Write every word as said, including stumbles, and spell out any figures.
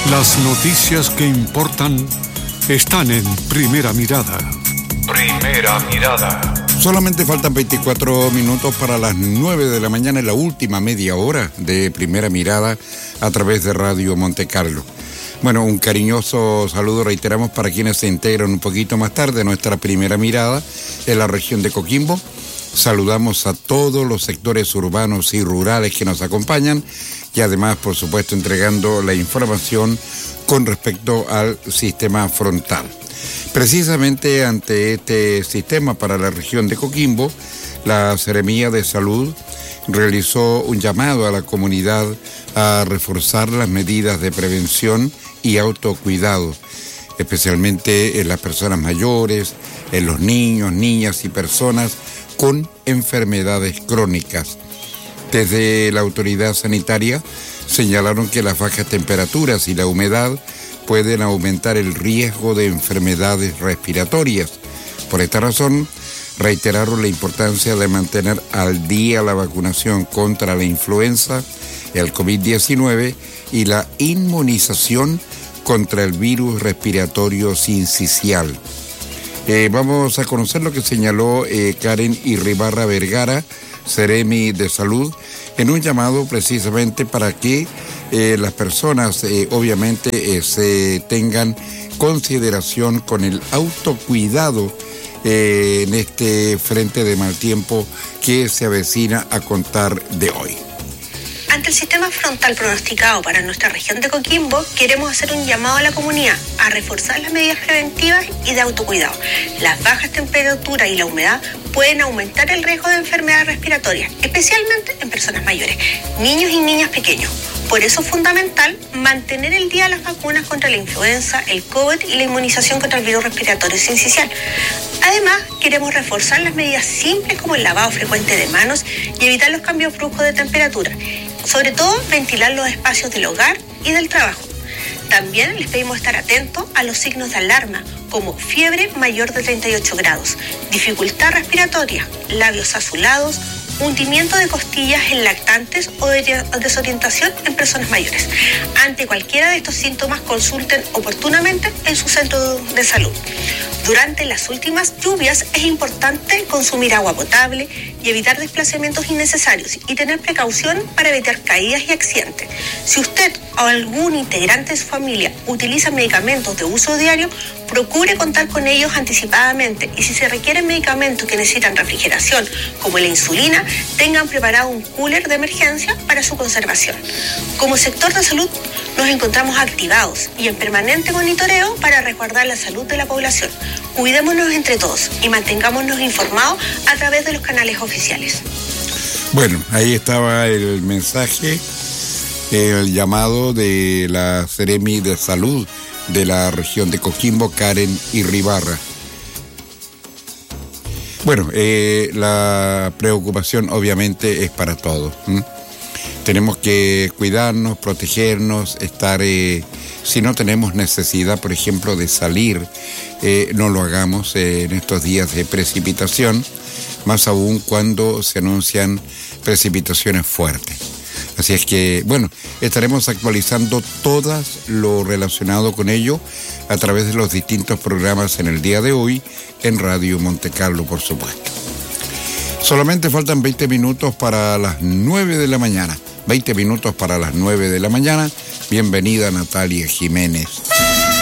Las noticias que importan están en Primera Mirada. Primera Mirada. Solamente faltan veinticuatro minutos para las nueve de la mañana, en la última media hora de Primera Mirada a través de Radio Monte Carlo. Bueno, un cariñoso saludo reiteramos para quienes se integran un poquito más tarde a nuestra Primera Mirada en la región de Coquimbo. Saludamos a todos los sectores urbanos y rurales que nos acompañan y además, por supuesto, entregando la información con respecto al sistema frontal. Precisamente ante este sistema para la región de Coquimbo, la Seremía de Salud realizó un llamado a la comunidad a reforzar las medidas de prevención y autocuidado, especialmente en las personas mayores, en los niños, niñas y personas con enfermedades crónicas. Desde la autoridad sanitaria señalaron que las bajas temperaturas y la humedad pueden aumentar el riesgo de enfermedades respiratorias. Por esta razón, reiteraron la importancia de mantener al día la vacunación contra la influenza, el COVID diecinueve y la inmunización contra el virus respiratorio sincicial. Eh, vamos a conocer lo que señaló eh, Karen Irribarra Vergara, Seremi de Salud, en un llamado precisamente para que eh, las personas eh, obviamente eh, se tengan consideración con el autocuidado eh, en este frente de mal tiempo que se avecina a contar de hoy. Ante el sistema frontal pronosticado para nuestra región de Coquimbo, queremos hacer un llamado a la comunidad a reforzar las medidas preventivas y de autocuidado. Las bajas temperaturas y la humedad pueden aumentar el riesgo de enfermedades respiratorias, especialmente en personas mayores, niños y niñas pequeños. Por eso es fundamental mantener el día las vacunas contra la influenza, el COVID y la inmunización contra el virus respiratorio sincicial. Además, queremos reforzar las medidas simples como el lavado frecuente de manos y evitar los cambios bruscos de temperatura. Sobre todo, ventilar los espacios del hogar y del trabajo. También les pedimos estar atentos a los signos de alarma, como fiebre mayor de treinta y ocho grados, dificultad respiratoria, labios azulados, hundimiento de costillas en lactantes o de desorientación en personas mayores. Ante cualquiera de estos síntomas, consulten oportunamente en su centro de salud. Durante las últimas lluvias es importante consumir agua potable y evitar desplazamientos innecesarios y tener precaución para evitar caídas y accidentes. Si usted o algún integrante de su familia utiliza medicamentos de uso diario, procure contar con ellos anticipadamente y si se requieren medicamentos que necesitan refrigeración, como la insulina, tengan preparado un cooler de emergencia para su conservación. Como sector de salud, nos encontramos activados y en permanente monitoreo para resguardar la salud de la población. Cuidémonos entre todos y mantengámonos informados a través de los canales oficiales. Bueno, ahí estaba el mensaje, el llamado de la Seremi de Salud de la región de Coquimbo, Karen Irribarra. Bueno, eh, la preocupación obviamente es para todos. ¿m? Tenemos que cuidarnos, protegernos, estar, eh, si no tenemos necesidad, por ejemplo, de salir, eh, no lo hagamos eh, en estos días de precipitación, más aún cuando se anuncian precipitaciones fuertes. Así es que, bueno, estaremos actualizando todo lo relacionado con ello a través de los distintos programas en el día de hoy en Radio Monte Carlo, por supuesto. Solamente faltan veinte minutos para las nueve de la mañana. veinte minutos para las nueve de la mañana. Bienvenida Natalia Jiménez.